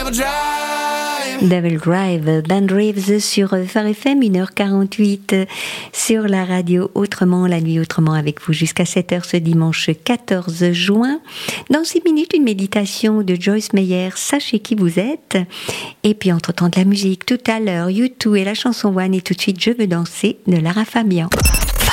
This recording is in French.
Devil Drive, Dan Reeves sur Phare FM, 1h48 sur la radio Autrement, la nuit autrement avec vous jusqu'à 7h ce dimanche 14 juin. Dans 6 minutes, une méditation de Joyce Meyer, sachez qui vous êtes. Et puis entre-temps de la musique, tout à l'heure, U2 et la chanson One et tout de suite Je veux danser de Lara Fabian.